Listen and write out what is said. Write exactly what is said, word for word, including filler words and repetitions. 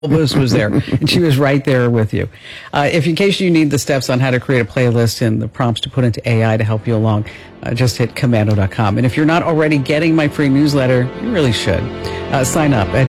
Elvis was there, and she was right there with you. Uh, if in case you need the steps on how to create a playlist and the prompts to put into A I to help you along, uh, just hit komando dot com. And if you're not already getting my free newsletter, you really should. Uh, sign up at